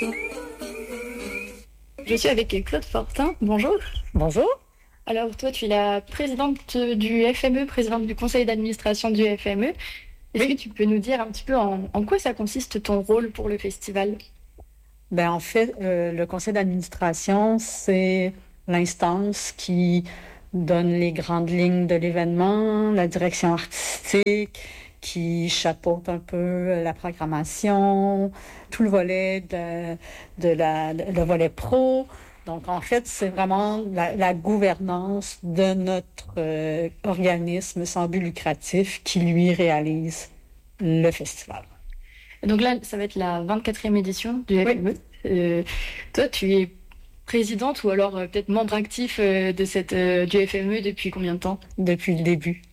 Je suis avec Claude Fortin. Bonjour. Bonjour. Alors, toi, tu es la présidente du FME, présidente du conseil d'administration du FME. Est-ce que Oui. tu peux nous dire un petit peu en quoi ça consiste ton rôle pour le festival? En fait, le conseil d'administration, c'est l'instance qui donne les grandes lignes de l'événement, la direction artistique, qui chapeaute un peu la programmation, tout le volet le volet pro. Donc, en fait, c'est vraiment la gouvernance de notre organisme sans but lucratif qui, lui, réalise le festival. Donc là, ça va être la 24e édition du Oui. FME. Toi, tu es présidente ou alors peut-être membre actif du FME depuis combien de temps? Depuis le début.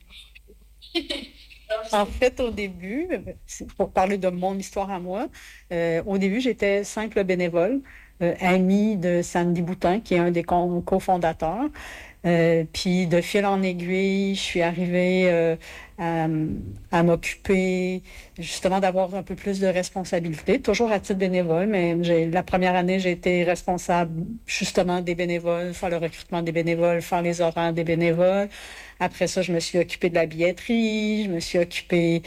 En fait, au début, pour parler de mon histoire à moi, au début, j'étais simple bénévole, amie de Sandy Boutin, qui est un des cofondateurs. Puis de fil en aiguille, je suis arrivée à, à m'occuper justement d'avoir un peu plus de responsabilité, toujours à titre bénévole, mais la première année, j'ai été responsable justement des bénévoles, faire le recrutement des bénévoles, faire les horaires des bénévoles. Après ça, je me suis occupée de la billetterie, je me suis occupée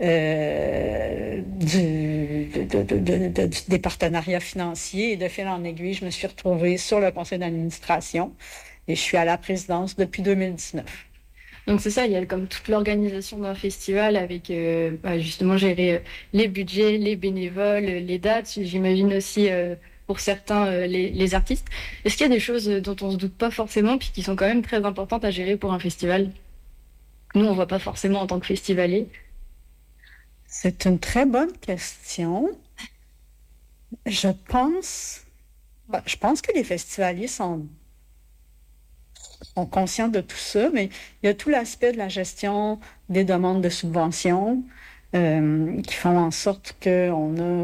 des partenariats financiers et de fil en aiguille, je me suis retrouvée sur le conseil d'administration. Et je suis à la présidence depuis 2019. Donc c'est ça, il y a comme toute l'organisation d'un festival avec justement gérer les budgets, les bénévoles, les dates, j'imagine aussi pour certains les artistes. Est-ce qu'il y a des choses dont on se doute pas forcément puis qui sont quand même très importantes à gérer pour un festival? Nous, on voit pas forcément en tant que festivalier. C'est une très bonne question. Je pense, je pense que les festivaliers sont conscients de tout ça, mais il y a tout l'aspect de la gestion des demandes de subventions qui font en sorte qu'on a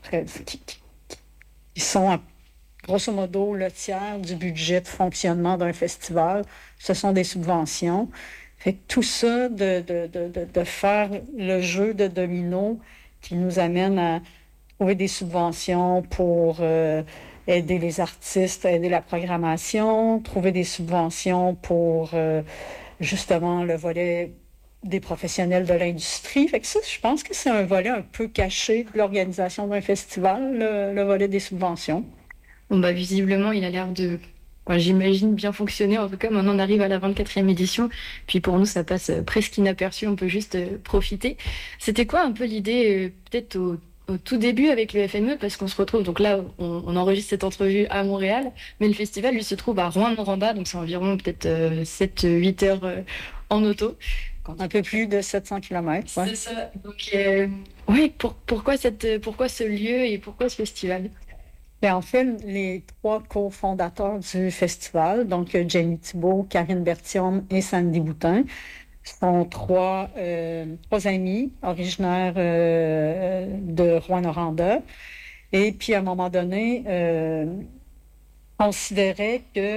qui sont grosso modo le tiers du budget de fonctionnement d'un festival. Ce sont des subventions. Fait que tout ça, de faire le jeu de domino qui nous amène à trouver des subventions pour aider les artistes, aider la programmation, trouver des subventions pour justement le volet des professionnels de l'industrie. Fait que ça, je pense que c'est un volet un peu caché de l'organisation d'un festival, le volet des subventions. Bon, bah, visiblement, il a l'air de, j'imagine, bien fonctionner. En tout cas, maintenant, on arrive à la 24e édition. Puis pour nous, ça passe presque inaperçu. On peut juste profiter. C'était quoi un peu l'idée, peut-être au tout début avec le FME, parce qu'on se retrouve, donc là, on enregistre cette entrevue à Montréal, mais le festival, lui, se trouve à Rouyn-Noranda, donc c'est environ peut-être 7-8 heures en auto. Un peu plus de 700 kilomètres. Ouais. C'est ça. Donc, oui, pourquoi pourquoi ce lieu et pourquoi ce festival? En fait, les trois cofondateurs du festival, donc Jenny Thibault, Karine Bertium et Sandy Boutin, sont trois amis originaires de Rouyn-Noranda. Et puis, à un moment donné, considérait que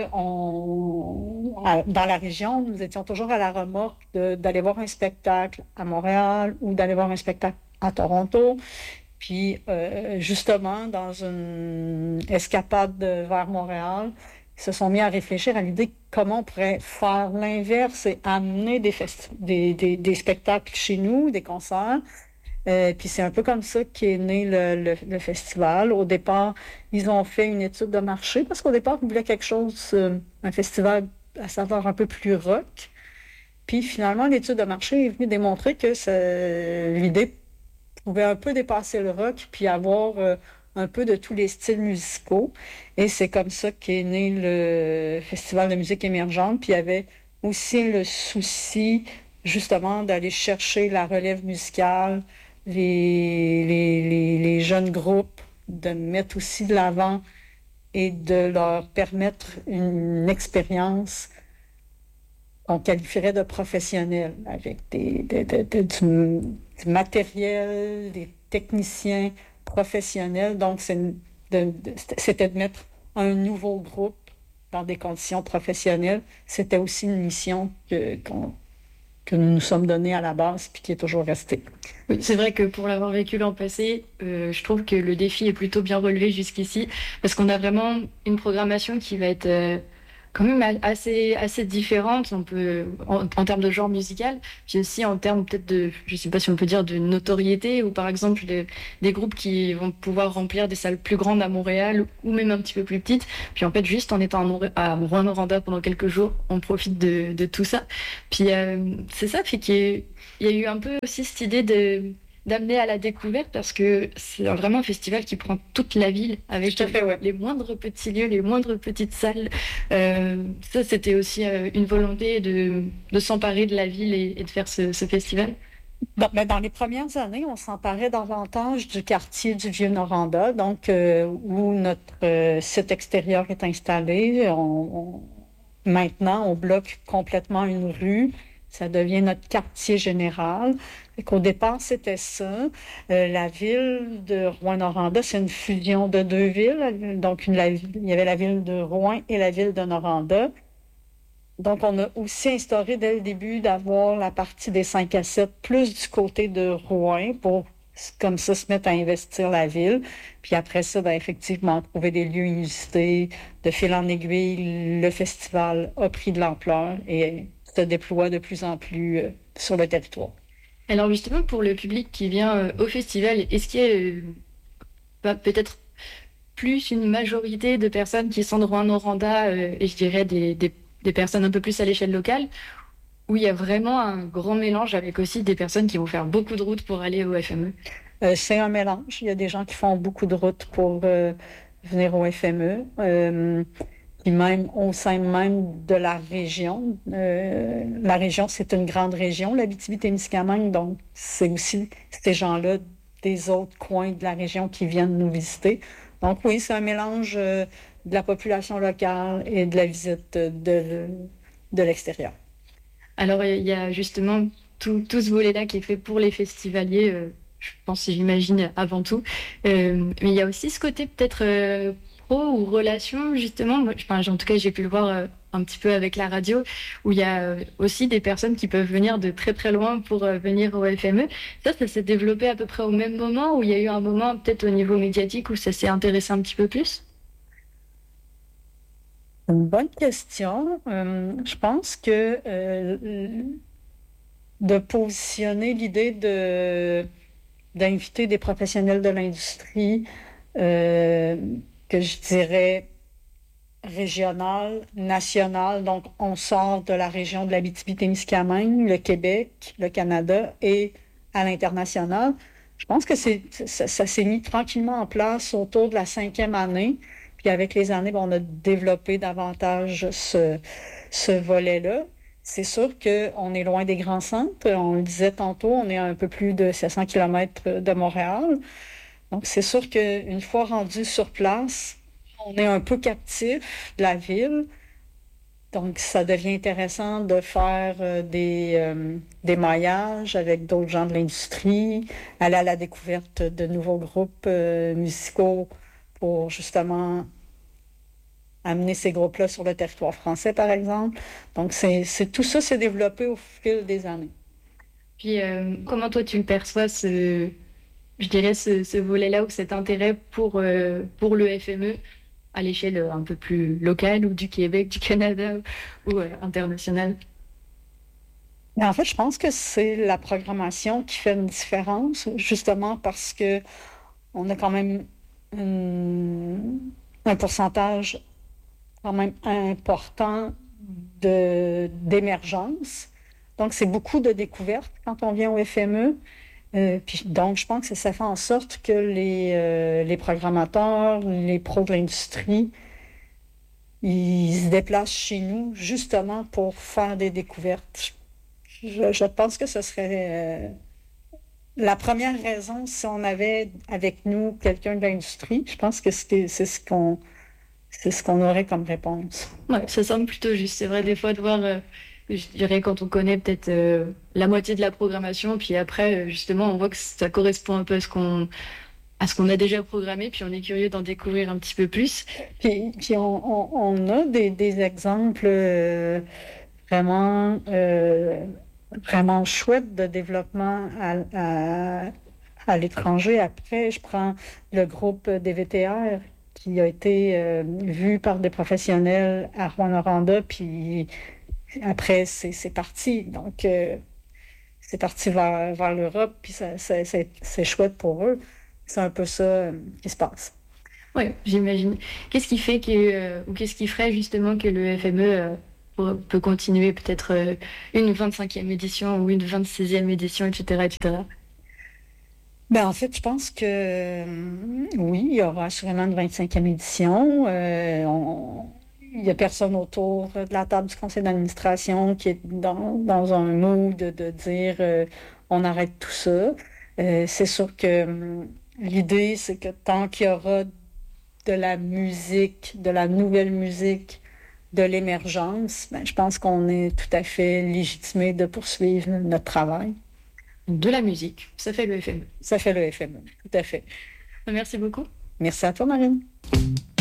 dans la région, nous étions toujours à la remorque d'aller voir un spectacle à Montréal ou d'aller voir un spectacle à Toronto. Puis, justement, dans une escapade vers Montréal, ils se sont mis à réfléchir à l'idée comment on pourrait faire l'inverse et amener des spectacles chez nous, des concerts. Puis c'est un peu comme ça qu'est né le festival. Au départ, ils ont fait une étude de marché parce qu'au départ, ils voulaient quelque chose, un festival à savoir un peu plus rock. Puis finalement, l'étude de marché est venue démontrer que l'idée pouvait un peu dépasser le rock puis avoir un peu de tous les styles musicaux. Et c'est comme ça qu'est né le Festival de musique émergente. Puis il y avait aussi le souci, justement, d'aller chercher la relève musicale, les jeunes groupes, de mettre aussi de l'avant et de leur permettre une expérience qu'on qualifierait de professionnelle, avec du matériel, des techniciens professionnels. Donc, c'était de mettre un nouveau groupe dans des conditions professionnelles. C'était aussi une mission que nous nous sommes donnés à la base, puis qui est toujours resté. Oui, c'est vrai que pour l'avoir vécu l'an passé, je trouve que le défi est plutôt bien relevé jusqu'ici, parce qu'on a vraiment une programmation qui va être quand même assez différente, on peut, en termes de genre musical, puis aussi en termes peut-être de, je sais pas si on peut dire de notoriété, ou par exemple des groupes qui vont pouvoir remplir des salles plus grandes à Montréal, ou même un petit peu plus petites, puis en fait juste en étant à Rouen-Noranda pendant quelques jours, on profite de tout ça. Puis c'est ça, fait qu'il y a eu un peu aussi cette idée de d'amener à la découverte parce que c'est vraiment un festival qui prend toute la ville avec Tout à fait, ouais. les moindres petits lieux, les moindres petites salles. Ça, c'était aussi une volonté de s'emparer de la ville et de faire ce festival. Dans les premières années, on s'emparait davantage du quartier du Vieux-Noranda, donc où notre site extérieur est installé. Maintenant, on bloque complètement une rue. Ça devient notre quartier général. Au départ, c'était ça. La ville de Rouen-Noranda, c'est une fusion de deux villes. Donc, il y avait la ville de Rouen et la ville de Noranda. Donc, on a aussi instauré dès le début d'avoir la partie des 5 à 7 plus du côté de Rouen pour, comme ça, se mettre à investir la ville. Puis après ça, ben, effectivement, trouver des lieux inusités. De fil en aiguille, le festival a pris de l'ampleur et se déploie de plus en plus sur le territoire. Alors justement, pour le public qui vient au festival, est-ce qu'il y a peut-être plus une majorité de personnes qui sont de Rouen-Noranda et je dirais des personnes un peu plus à l'échelle locale, où il y a vraiment un grand mélange avec aussi des personnes qui vont faire beaucoup de routes pour aller au FME? C'est un mélange. Il y a des gens qui font beaucoup de routes pour venir au FME. Puis même au sein même de la région. La région, c'est une grande région, l'Abitibi-Témiscamingue, donc c'est aussi ces gens-là des autres coins de la région qui viennent nous visiter. Donc oui, c'est un mélange de la population locale et de la visite de l'extérieur. Alors, il y a justement tout ce volet-là qui est fait pour les festivaliers, je pense, j'imagine, avant tout. Mais il y a aussi ce côté peut-être pro ou relation, justement. Enfin, en tout cas, j'ai pu le voir un petit peu avec la radio, où il y a aussi des personnes qui peuvent venir de très très loin pour venir au FME. Ça s'est développé à peu près au même moment, où il y a eu un moment peut-être au niveau médiatique où ça s'est intéressé un petit peu plus? Une bonne question. Je pense que de positionner l'idée d'inviter des professionnels de l'industrie, euh, que je dirais régional, national. Donc, on sort de la région de l'Abitibi-Témiscamingue, le Québec, le Canada et à l'international. Je pense que ça s'est mis tranquillement en place autour de la 5e année. Puis avec les années, ben, on a développé davantage ce volet-là. C'est sûr qu'on est loin des grands centres. On le disait tantôt, on est à un peu plus de 700 km de Montréal. Donc, c'est sûr qu'une fois rendu sur place, on est un peu captif de la ville. Donc, ça devient intéressant de faire des maillages avec d'autres gens de l'industrie, aller à la découverte de nouveaux groupes musicaux pour justement amener ces groupes-là sur le territoire français, par exemple. Donc, tout ça s'est développé au fil des années. Puis, comment toi tu le perçois, je dirais, ce volet-là ou cet intérêt pour le FME à l'échelle un peu plus locale ou du Québec, du Canada ou internationale? Mais en fait, je pense que c'est la programmation qui fait une différence, justement parce que on a quand même un pourcentage quand même important d'émergence. Donc, c'est beaucoup de découvertes quand on vient au FME. Puis, donc, je pense que ça fait en sorte que les programmateurs, les pros de l'industrie, ils se déplacent chez nous justement pour faire des découvertes. Je pense que ce serait la première raison si on avait avec nous quelqu'un de l'industrie. Je pense que c'est ce qu'on aurait comme réponse. Ouais, ça semble plutôt juste. C'est vrai, des fois, de voir, je dirais, quand on connaît peut-être la moitié de la programmation, puis après, justement, on voit que ça correspond un peu à ce qu'on a déjà programmé, puis on est curieux d'en découvrir un petit peu plus. Puis on a des exemples vraiment vraiment chouette de développement à l'étranger. Après, je prends le groupe DVTR qui a été vu par des professionnels à Rwanda, puis après, c'est parti. Donc, c'est parti vers l'Europe, puis c'est chouette pour eux. C'est un peu ça qui se passe. Oui, j'imagine. Qu'est-ce qui fait ou qu'est-ce qui ferait justement que le FME peut continuer peut-être une 25e édition ou une 26e édition, etc., etc. Ben, en fait, je pense que oui, il y aura assurément une 25e édition. Il n'y a personne autour de la table du conseil d'administration qui est dans un mood de dire on arrête tout ça. C'est sûr que l'idée, c'est que tant qu'il y aura de la musique, de la nouvelle musique, de l'émergence, ben, je pense qu'on est tout à fait légitimé de poursuivre notre travail. De la musique, ça fait le FME. Ça fait le FME, tout à fait. Merci beaucoup. Merci à toi, Marine.